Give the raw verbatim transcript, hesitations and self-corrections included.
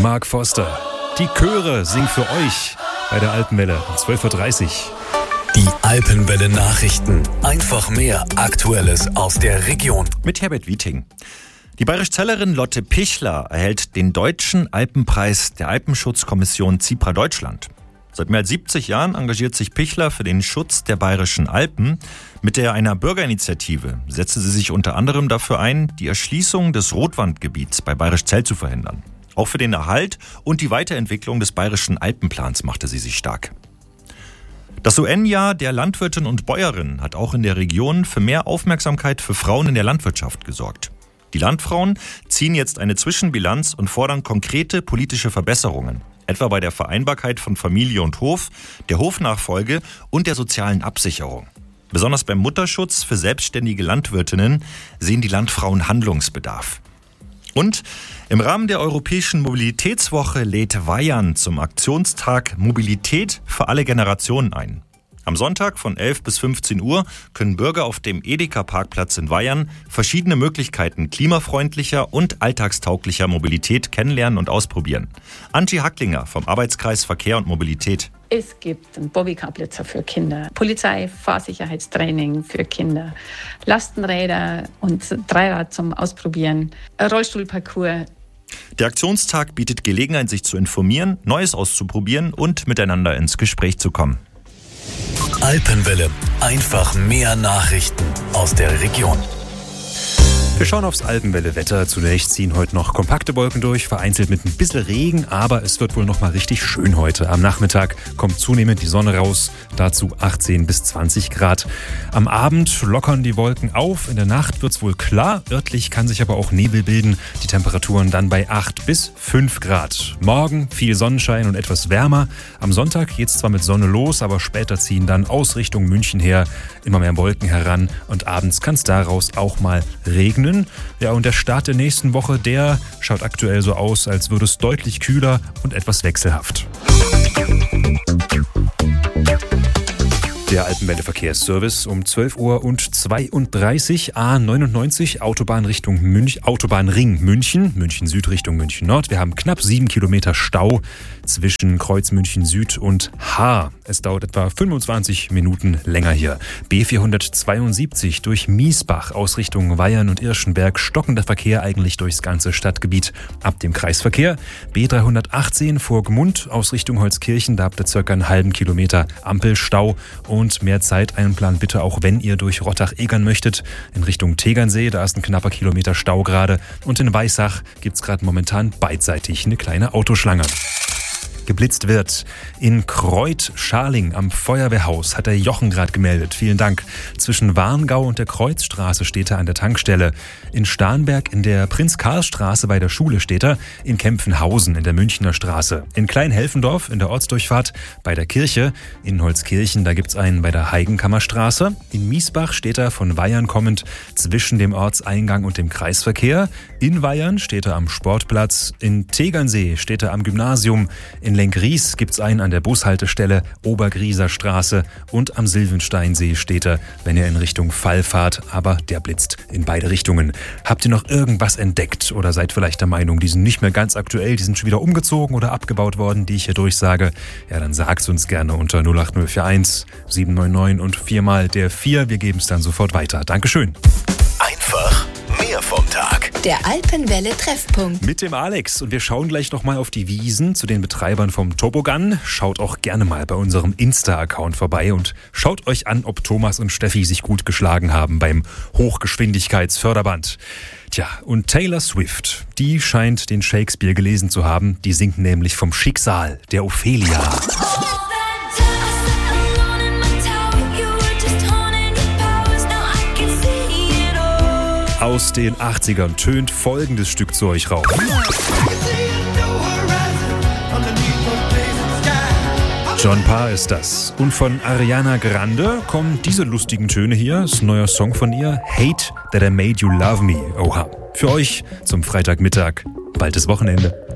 Mark Foster. Die Chöre singen für euch bei der Alpenwelle um zwölf Uhr dreißig. Die Alpenwelle Nachrichten. Einfach mehr Aktuelles aus der Region. Mit Herbert Wieting. Die Bayerischzellerin Lotte Pichler erhält den Deutschen Alpenpreis der Alpenschutzkommission ZIPRA Deutschland. Seit mehr als siebzig Jahren engagiert sich Pichler für den Schutz der bayerischen Alpen. Mit der einer Bürgerinitiative setzte sie sich unter anderem dafür ein, die Erschließung des Rotwandgebiets bei Bayerischzell zu verhindern. Auch für den Erhalt und die Weiterentwicklung des bayerischen Alpenplans machte sie sich stark. Das U N-Jahr der Landwirtinnen und Bäuerinnen hat auch in der Region für mehr Aufmerksamkeit für Frauen in der Landwirtschaft gesorgt. Die Landfrauen ziehen jetzt eine Zwischenbilanz und fordern konkrete politische Verbesserungen, etwa bei der Vereinbarkeit von Familie und Hof, der Hofnachfolge und der sozialen Absicherung. Besonders beim Mutterschutz für selbstständige Landwirtinnen sehen die Landfrauen Handlungsbedarf. Und im Rahmen der Europäischen Mobilitätswoche lädt Weyarn zum Aktionstag Mobilität für alle Generationen ein. Am Sonntag von elf bis fünfzehn Uhr können Bürger auf dem Edeka-Parkplatz in Weyarn verschiedene Möglichkeiten klimafreundlicher und alltagstauglicher Mobilität kennenlernen und ausprobieren. Antje Hacklinger vom Arbeitskreis Verkehr und Mobilität. Es gibt einen Bobbycar-Blitzer für Kinder, Polizei, Fahrsicherheitstraining für Kinder, Lastenräder und Dreirad zum Ausprobieren, Rollstuhlparcours. Der Aktionstag bietet Gelegenheit, sich zu informieren, Neues auszuprobieren und miteinander ins Gespräch zu kommen. Alpenwelle. Einfach mehr Nachrichten aus der Region. Wir schauen aufs Alpenwelle-Wetter. Zunächst ziehen heute noch kompakte Wolken durch, vereinzelt mit ein bisschen Regen, aber es wird wohl noch mal richtig schön heute. Am Nachmittag kommt zunehmend die Sonne raus, dazu achtzehn bis zwanzig Grad. Am Abend lockern die Wolken auf, in der Nacht wird es wohl klar, örtlich kann sich aber auch Nebel bilden. Die Temperaturen dann bei acht bis fünf Grad. Morgen viel Sonnenschein und etwas wärmer. Am Sonntag geht es zwar mit Sonne los, aber später ziehen dann aus Richtung München her immer mehr Wolken heran und abends kann es daraus auch mal regnen. Ja, und der Start der nächsten Woche, der schaut aktuell so aus, als würde es deutlich kühler und etwas wechselhaft. Der Alpenwelle Verkehrsservice um zwölf Uhr zweiunddreißig, A neunundneunzig, Autobahn Richtung München, Autobahnring München, München Süd Richtung München Nord. Wir haben knapp sieben Kilometer Stau zwischen Kreuz München Süd und Haar. Es dauert etwa fünfundzwanzig Minuten länger hier. B vierhundertzweiundsiebzig durch Miesbach aus Richtung Weyarn und Irschenberg, stockender Verkehr eigentlich durchs ganze Stadtgebiet ab dem Kreisverkehr. B dreihundertachtzehn vor Gmund aus Richtung Holzkirchen, da habt ihr circa einen halben Kilometer Ampelstau. Und mehr Zeit einplanen bitte auch, wenn ihr durch Rottach-Egern möchtet. In Richtung Tegernsee, da ist ein knapper Kilometer Stau gerade. Und in Weissach gibt es gerade momentan beidseitig eine kleine Autoschlange. Geblitzt wird. In Kreuth-Scharling am Feuerwehrhaus hat der Jochen gerade gemeldet. Vielen Dank. Zwischen Warngau und der Kreuzstraße steht er an der Tankstelle. In Starnberg in der Prinz-Karl-Straße bei der Schule steht er. In Kempfenhausen in der Münchner Straße. In Kleinhelfendorf in der Ortsdurchfahrt bei der Kirche. In Holzkirchen, da gibt's einen bei der Heigenkammerstraße. In Miesbach steht er von Weyarn kommend zwischen dem Ortseingang und dem Kreisverkehr. In Weyarn steht er am Sportplatz. In Tegernsee steht er am Gymnasium. In Lenkries gibt's einen an der Bushaltestelle Obergrieser Straße und am Silvensteinsee steht er, wenn ihr in Richtung Fall fahrt, aber der blitzt in beide Richtungen. Habt ihr noch irgendwas entdeckt oder seid vielleicht der Meinung, die sind nicht mehr ganz aktuell, die sind schon wieder umgezogen oder abgebaut worden, die ich hier durchsage? Ja, dann sagt's uns gerne unter null acht null vier eins sieben neun neun und viermal der vier. Wir geben es dann sofort weiter. Dankeschön. Einfach mehr vom Tag. Der Alpenwelle Treffpunkt. Mit dem Alex. Und wir schauen gleich nochmal auf die Wiesen zu den Betreibern vom Tobogan. Schaut auch gerne mal bei unserem Insta-Account vorbei und schaut euch an, ob Thomas und Steffi sich gut geschlagen haben beim Hochgeschwindigkeitsförderband. Tja, und Taylor Swift, die scheint den Shakespeare gelesen zu haben. Die singt nämlich vom Schicksal der Ophelia. Aus den achtzigern tönt folgendes Stück zu euch raus. John Parr ist das. Und von Ariana Grande kommen diese lustigen Töne hier. Das ist ein neuer Song von ihr. Hate That I Made You Love Me. Oha. Für euch zum Freitagmittag. Bald ist Wochenende.